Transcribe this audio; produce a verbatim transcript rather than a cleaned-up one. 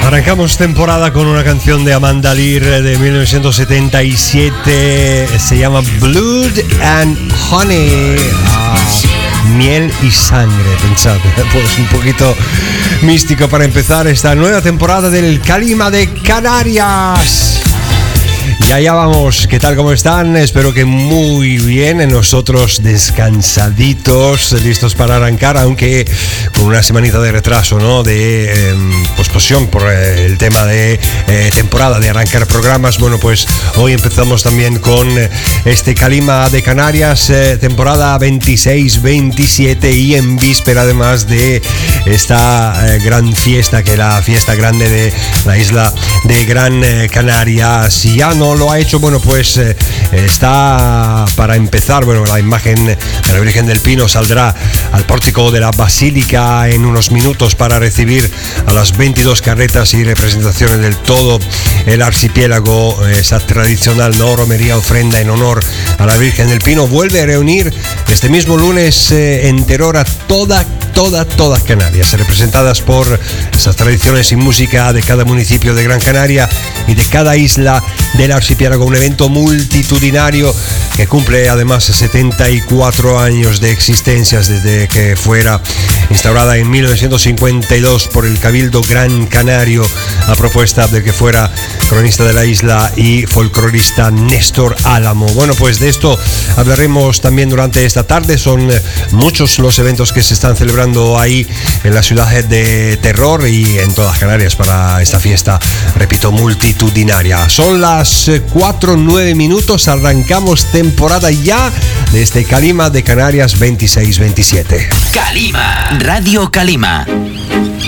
Arrancamos temporada con una canción de Amanda Lear de mil novecientos setenta y siete, se llama Blood and Honey, ah, miel y sangre, pensad, pues un poquito místico para empezar esta nueva temporada del Calima de Canarias. Y allá vamos, ¿qué tal? ¿Cómo están? Espero que muy bien, nosotros descansaditos, listos para arrancar, aunque con una semanita de retraso, ¿no? De eh, posposición por eh, el tema de eh, temporada, de arrancar programas. Bueno, pues hoy empezamos también con este Calima de Canarias, eh, temporada veintiséis veintisiete, y en víspera además de esta eh, gran fiesta, que es la fiesta grande de la isla de Gran eh, Canaria. Si ya no lo ha hecho, bueno, pues eh, está para empezar. Bueno, la imagen de la Virgen del Pino saldrá al pórtico de la Basílica en unos minutos para recibir a las veintidós carretas y representaciones del todo el archipiélago. Esa tradicional, ¿no?, romería, ofrenda en honor a la Virgen del Pino vuelve a reunir este mismo lunes eh, en Teror a toda Toda, todas Canarias, representadas por esas tradiciones y música de cada municipio de Gran Canaria y de cada isla del archipiélago. Un evento multitudinario que cumple además setenta y cuatro años de existencia desde que fuera instaurada en mil novecientos cincuenta y dos por el Cabildo Gran Canario a propuesta de que fuera cronista de la isla y folclorista Néstor Álamo. Bueno, pues de esto hablaremos también durante esta tarde. Son muchos los eventos que se están celebrando ahí en la ciudad de Teror y en todas Canarias para esta fiesta, repito, multitudinaria. Son las cuatro nueve minutos, arrancamos temporada ya de este Calima de Canarias veintiséis veintisiete. Calima, Radio Calima.